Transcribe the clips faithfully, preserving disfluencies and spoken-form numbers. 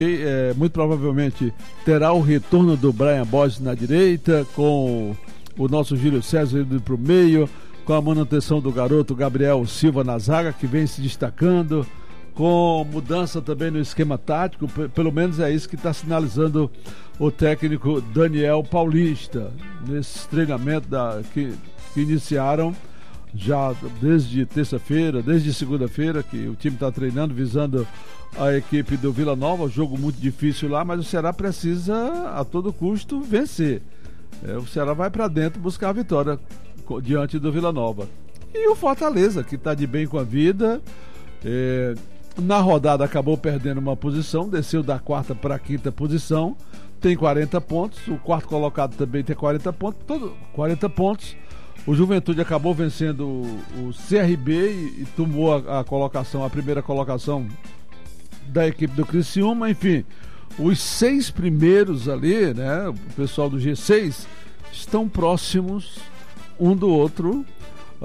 É, muito provavelmente terá o retorno do Brian Borges na direita, com o nosso Júlio César indo para o meio, com a manutenção do garoto Gabriel Silva na zaga, que vem se destacando, com mudança também no esquema tático, p- pelo menos é isso que está sinalizando o técnico Daniel Paulista, nesses treinamentos da, que, que iniciaram já desde terça-feira, desde segunda-feira, que o time está treinando, visando a equipe do Vila Nova, jogo muito difícil lá, mas o Ceará precisa a todo custo vencer. É, o Ceará vai para dentro buscar a vitória diante do Vila Nova. E o Fortaleza, que está de bem com a vida, é, na rodada acabou perdendo uma posição, desceu da quarta para a quinta posição, tem quarenta pontos, o quarto colocado também tem quarenta pontos, todo, quarenta pontos. O Juventude acabou vencendo o, o C R B e, e tomou a, a colocação, a primeira colocação da equipe do Criciúma. Enfim, os seis primeiros ali, né, o pessoal do G seis, estão próximos um do outro uh,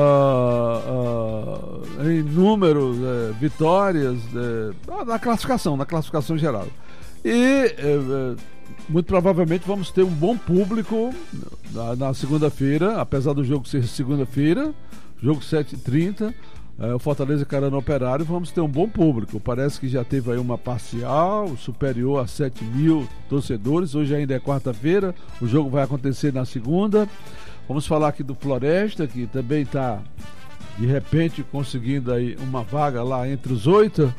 uh, uh, em números, uh, vitórias, uh, na classificação, na classificação geral. E uh, uh, muito provavelmente vamos ter um bom público na, na segunda-feira, apesar do jogo ser segunda-feira, jogo sete e trinta. É, o Fortaleza encarando o Operário, vamos ter um bom público. Parece que já teve aí uma parcial superior a sete mil torcedores. Hoje ainda é quarta-feira, o jogo vai acontecer na segunda. Vamos falar aqui do Floresta, que também está de repente conseguindo aí uma vaga lá entre os oito.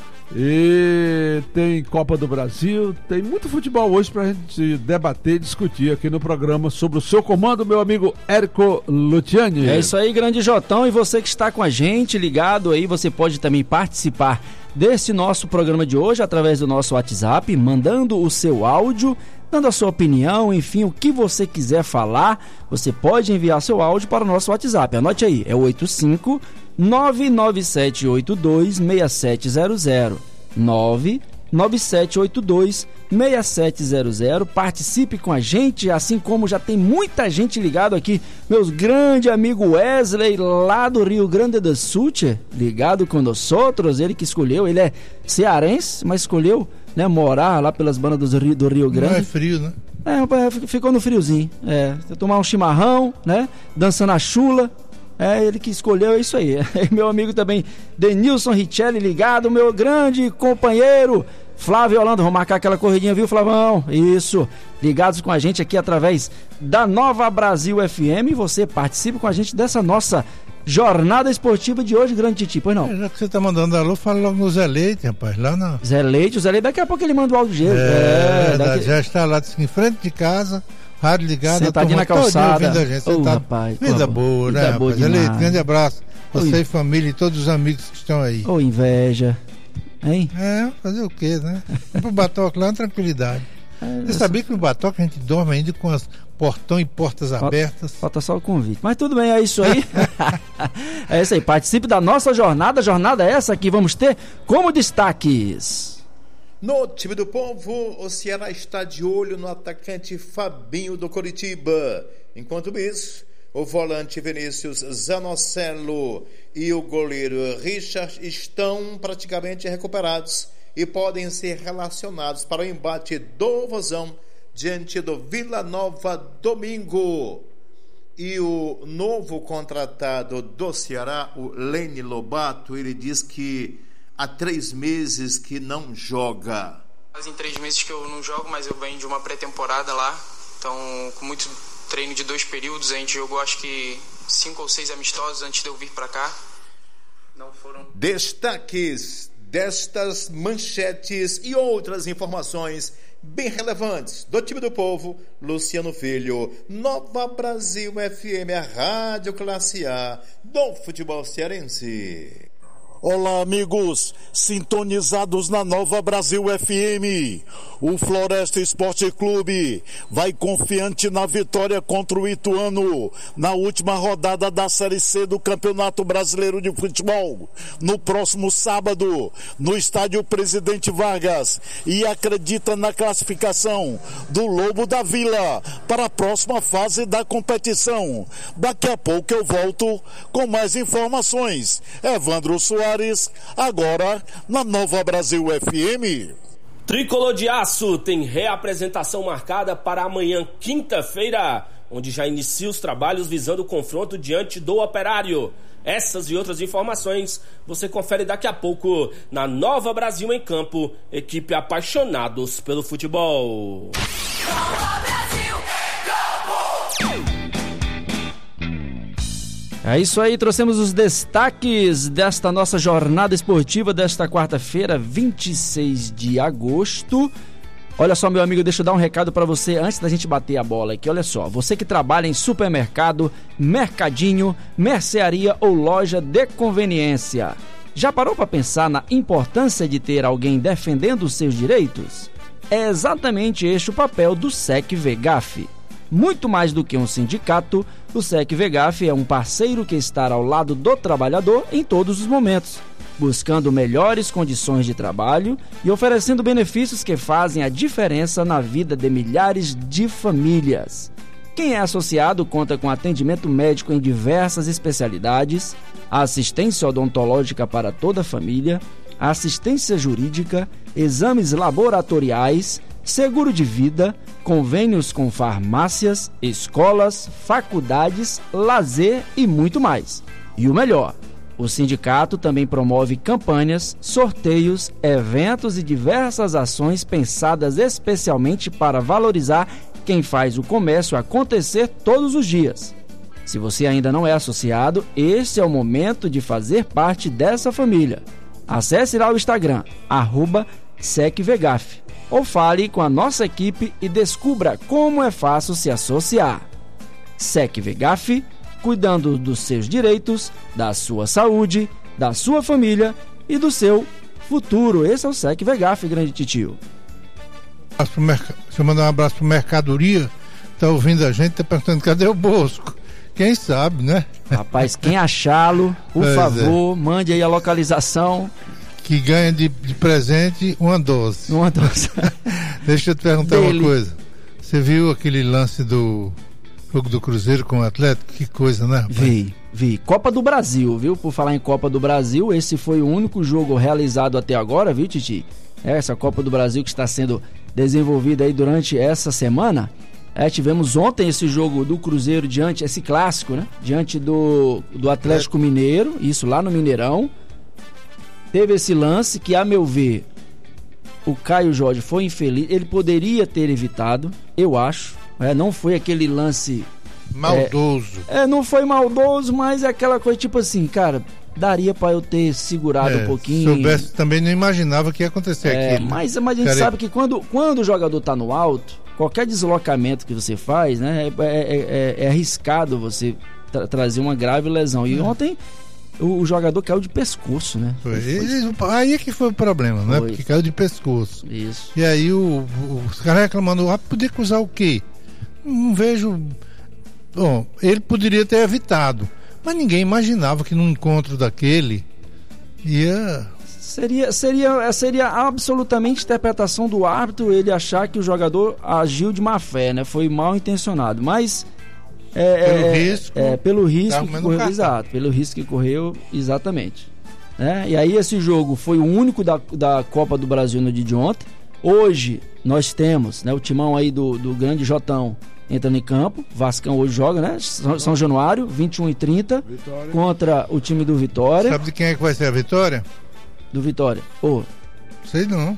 E tem Copa do Brasil, tem muito futebol hoje pra gente debater e discutir aqui no programa. Sobre o seu comando, meu amigo Érico Luciani. É isso aí, grande Jotão, e você que está com a gente ligado aí, você pode também participar desse nosso programa de hoje através do nosso WhatsApp, mandando o seu áudio, dando a sua opinião, enfim, o que você quiser falar, você pode enviar seu áudio para o nosso WhatsApp. Anote aí, é o oito cinco nove nove sete oito dois seis sete zero zero nove nove sete oito dois seis sete zero zero. Participe com a gente, assim como já tem muita gente ligado aqui, meus grande amigo Wesley lá do Rio Grande do Sul, ligado com nós outros, ele que escolheu, ele é cearense, mas escolheu, né, morar lá pelas bandas do Rio, do Rio Grande. Não é frio, né? É, ficou no friozinho, é, tomar um chimarrão, né, dançando a chula. É ele que escolheu, é isso aí. Meu amigo também, Denilson Richelli, ligado, meu grande companheiro Flávio Holanda. Vamos marcar aquela corridinha, viu, Flavão? Isso, ligados com a gente aqui através da Nova Brasil F M. Você participa com a gente dessa nossa jornada esportiva de hoje, grande Titi, pois não? É, já que você tá mandando alô, fala logo no Zé Leite, rapaz, lá na... Zé Leite, o Zé Leite, daqui a pouco ele manda o áudio gelo. É, é daqui... já está lá em frente de casa, rádio ligado, sentadinho na calçada. A gente, oh, rapaz, vida boa, vida né, boa rapaz? Zé Leite, grande abraço, você Oi. e família e todos os amigos que estão aí. Ô, oh, inveja, hein? É, fazer o quê, né? Pro Batoque lá, tranquilidade. É, você sabia que no Batoque a gente dorme ainda com as portão e portas falta, abertas? Falta só o convite. Mas tudo bem, é isso aí. É isso aí, participe da nossa jornada. Jornada essa que vamos ter como destaques. No time do povo, o Ceará está de olho no atacante Fabinho do Coritiba. Enquanto isso, o volante Vinícius Zanocelo e o goleiro Richard estão praticamente recuperados e podem ser relacionados para o embate do Vozão diante do Vila Nova domingo. E o novo contratado do Ceará, o Lene Lobato, ele diz que há três meses que não joga. Fazem três meses que eu não jogo, mas eu venho de uma pré-temporada lá, então com muito treino de dois períodos, a gente jogou acho que cinco ou seis amistosos antes de eu vir para cá. Não foram... Destaques destas manchetes e outras informações bem relevantes do time do povo, Luciano Filho, Nova Brasil F M, a Rádio Classe A do futebol cearense. Olá, amigos, sintonizados na Nova Brasil F M. O Floresta Esporte Clube vai confiante na vitória contra o Ituano na última rodada da Série C do Campeonato Brasileiro de Futebol, no próximo sábado, no estádio Presidente Vargas, e acredita na classificação do Lobo da Vila para a próxima fase da competição. Daqui a pouco eu volto com mais informações. Evandro Soares, agora na Nova Brasil F M. Tricolor de Aço tem reapresentação marcada para amanhã, quinta-feira, onde já inicia os trabalhos visando o confronto diante do Operário. Essas e outras informações você confere daqui a pouco na Nova Brasil em Campo, equipe apaixonados pelo futebol. Nova Brasil em Campo! É isso aí, trouxemos os destaques desta nossa jornada esportiva desta quarta-feira, vinte e seis de agosto. Olha só, meu amigo, deixa eu dar um recado para você antes da gente bater a bola aqui. Olha só, você que trabalha em supermercado, mercadinho, mercearia ou loja de conveniência, já parou para pensar na importância de ter alguém defendendo os seus direitos? É exatamente este o papel do SECVEGAF. Muito mais do que um sindicato, o SECVEGAF é um parceiro que está ao lado do trabalhador em todos os momentos, buscando melhores condições de trabalho e oferecendo benefícios que fazem a diferença na vida de milhares de famílias. Quem é associado conta com atendimento médico em diversas especialidades, assistência odontológica para toda a família, assistência jurídica, exames laboratoriais, seguro de vida, convênios com farmácias, escolas, faculdades, lazer e muito mais. E o melhor, o sindicato também promove campanhas, sorteios, eventos e diversas ações pensadas especialmente para valorizar quem faz o comércio acontecer todos os dias. Se você ainda não é associado, este é o momento de fazer parte dessa família. Acesse lá o Instagram, arroba SECVEGAF, ou fale com a nossa equipe e descubra como é fácil se associar. SECVEGAF, cuidando dos seus direitos, da sua saúde, da sua família e do seu futuro. Esse é o SECVEGAF, grande titio. Deixa eu mandar um abraço para Mercadoria, tá ouvindo a gente, tá perguntando cadê o Bosco. Quem sabe, né? Rapaz, quem achá-lo, por pois favor, é. Mande aí a localização. Que ganha de, de presente uma dose. Uma dose. Deixa eu te perguntar Dele. uma coisa. Você viu aquele lance do jogo do Cruzeiro com o Atlético? Que coisa, né, rapaz? Vi, vi. Copa do Brasil, viu? Por falar em Copa do Brasil, esse foi o único jogo realizado até agora, viu, Titi? Essa Copa do Brasil que está sendo desenvolvida aí durante essa semana. É, tivemos ontem esse jogo do Cruzeiro diante, esse clássico, né? Diante do, do Atlético é. Mineiro, isso lá no Mineirão. Teve esse lance que, a meu ver, o Caio Jorge foi infeliz. Ele poderia ter evitado, eu acho. É, não foi aquele lance... Maldoso. É, é, não foi maldoso, mas é aquela coisa tipo assim, cara, daria pra eu ter segurado é, um pouquinho. Se soubesse, também não imaginava que ia acontecer é, aquilo. Mas, mas a gente cara... sabe que quando, quando o jogador tá no alto, qualquer deslocamento que você faz, né, é, é, é, é arriscado você tra- trazer uma grave lesão. E é. ontem... O, o jogador caiu de pescoço, né? Foi. Foi. Aí é que foi o problema, né? Foi. Porque caiu de pescoço. Isso. E aí o, o, os caras reclamando, ah, podia cruzar o quê? Não vejo. Bom, ele poderia ter evitado, mas ninguém imaginava que num encontro daquele ia. Seria, seria, seria absolutamente interpretação do árbitro ele achar que o jogador agiu de má fé, né? Foi mal intencionado, mas. É, pelo é, risco. É, pelo risco que correu, exato, pelo risco que correu, exatamente. É, e aí esse jogo foi o único da, da Copa do Brasil no dia de ontem. Hoje nós temos, né, o timão aí do, do grande Jotão entrando em campo. Vascão hoje joga, né? São, São Januário, vinte e um e trinta, Vitória. Contra o time do Vitória. Sabe de quem é que vai ser a vitória? Do Vitória. Ô. Sei não.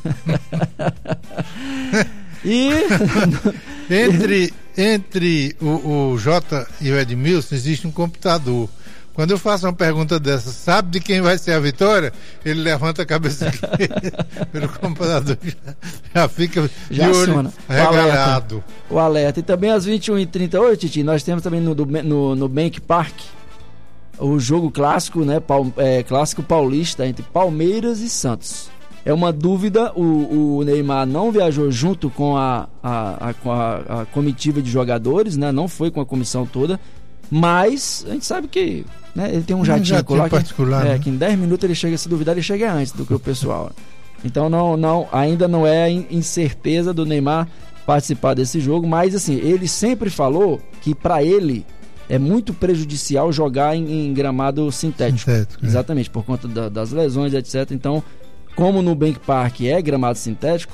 E entre, entre o, o Jota e o Edmilson existe um computador. Quando eu faço uma pergunta dessa, sabe de quem vai ser a vitória? Ele levanta a cabeça pelo computador, já, já fica já de olho regalado. O, o alerta. E também às vinte e uma e trinta, oi Titi, nós temos também no, no, no Bank Park o jogo clássico, né? Pau, é, clássico paulista entre Palmeiras e Santos. É uma dúvida, o, o Neymar não viajou junto com a, a, a, com a, a comitiva de jogadores, né? Não foi com a comissão toda, mas a gente sabe que, né, ele tem um jatinho, um jatinho lá, particular, que, né? é, que em dez minutos ele chega, se duvidar, ele chega antes do que o pessoal. Então não, não, ainda não é incerteza do Neymar participar desse jogo, mas assim, ele sempre falou que para ele é muito prejudicial jogar em, em gramado sintético. sintético Exatamente, é. Por conta da, das lesões, etcétera. Então, como no Nubank Park é gramado sintético,